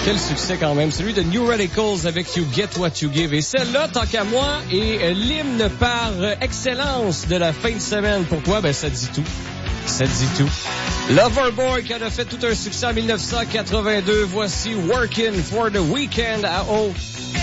Quel succès quand même. Celui de New Radicals avec You Get What You Give. Et celle-là, tant qu'à moi, est l'hymne par excellence de la fin de semaine. Pourquoi? Ben, ça dit tout. Ça dit tout. Loverboy qui en a fait tout un succès en 1982. Voici Workin' for the Weekend à